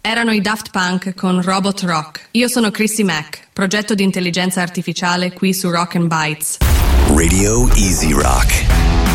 Erano i Daft Punk con Robot Rock. Io sono Chrissy Mack, progetto di intelligenza artificiale qui su Rock and Bytes. Radio Easy Rock.